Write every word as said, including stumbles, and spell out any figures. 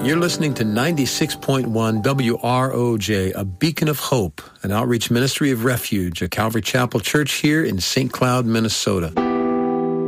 You're listening to ninety-six point one W R O J, a beacon of hope, an outreach ministry of refuge, a Calvary Chapel church here in Saint Cloud, Minnesota.